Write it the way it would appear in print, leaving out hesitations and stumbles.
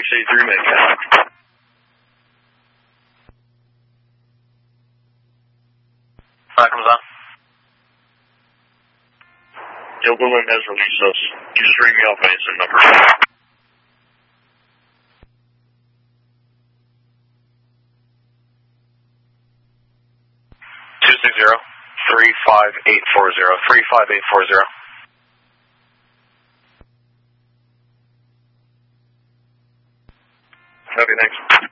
683 Maycap. Comes on. Yo, Goodwin has released us. You just ring me off my instant number. 35840. Okay, thanks.